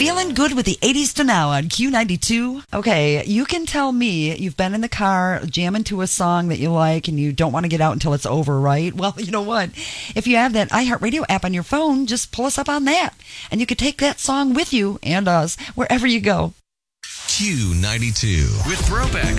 Feeling good with the 80s to now on Q92. Okay, you can tell me you've been in the car jamming to a song that you like and you don't want to get out until it's over, right? Well, you know what? If you have that iHeartRadio app on your phone, just pull us up on that. And you can take that song with you and us wherever you go. Q92 with throwbacks,